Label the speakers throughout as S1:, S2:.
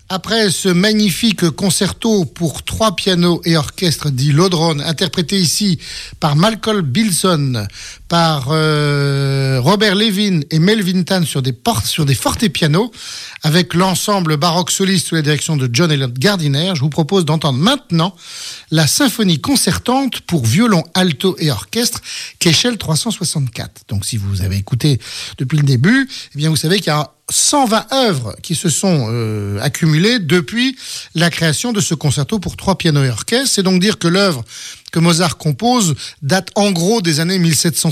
S1: après ce magnifique concerto pour 3 pianos et orchestre dit Lodron, interprété ici par Malcolm Bilson, par Robert Levin et Melvin Tan sur des fortepianos, avec l'ensemble baroque soliste sous la direction de John Elliott Gardiner, je vous propose d'entendre maintenant la symphonie concertante pour violon, alto et orchestre, Köchel 364. Donc si vous avez écouté depuis le début, eh bien vous savez qu'il y a 120 œuvres qui se sont accumulées depuis la création de ce concerto pour 3 pianos et orchestre. C'est donc dire que l'œuvre que Mozart compose date en gros des années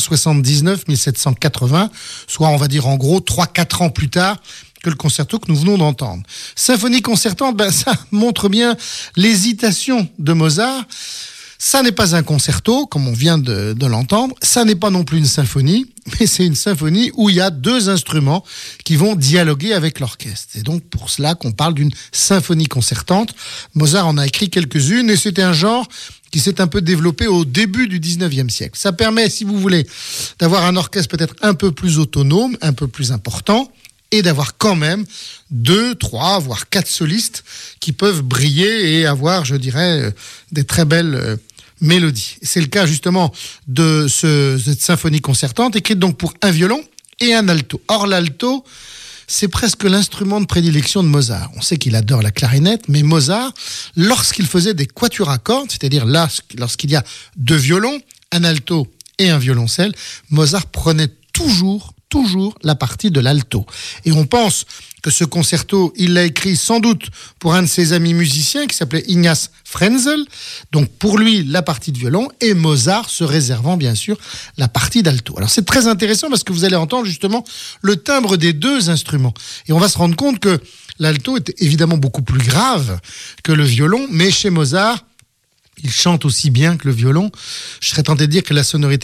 S1: 1779-1780, soit on va dire en gros 3-4 ans plus tard que le concerto que nous venons d'entendre. Symphonie concertante, ça montre bien l'hésitation de Mozart. Ça n'est pas un concerto, comme on vient de l'entendre. Ça n'est pas non plus une symphonie, mais c'est une symphonie où il y a 2 instruments qui vont dialoguer avec l'orchestre. C'est donc pour cela qu'on parle d'une symphonie concertante. Mozart en a écrit quelques-unes et c'est un genre qui s'est un peu développé au début du 19e siècle. Ça permet, si vous voulez, d'avoir un orchestre peut-être un peu plus autonome, un peu plus important, et d'avoir quand même 2, 3, voire 4 solistes qui peuvent briller et avoir, je dirais, des très belles mélodies. C'est le cas justement de cette symphonie concertante, écrite donc pour un violon et un alto. Or, l'alto, c'est presque l'instrument de prédilection de Mozart. On sait qu'il adore la clarinette, mais Mozart, lorsqu'il faisait des quatuors à cordes, c'est-à-dire là, lorsqu'il y a 2 violons, un alto et un violoncelle, Mozart prenait toujours la partie de l'alto. Et on pense que ce concerto, il l'a écrit sans doute pour un de ses amis musiciens qui s'appelait Ignaz Frenzel, donc pour lui la partie de violon, et Mozart se réservant bien sûr la partie d'alto. Alors c'est très intéressant parce que vous allez entendre justement le timbre des 2 instruments. Et on va se rendre compte que l'alto est évidemment beaucoup plus grave que le violon, mais chez Mozart, il chante aussi bien que le violon. Je serais tenté de dire que la sonorité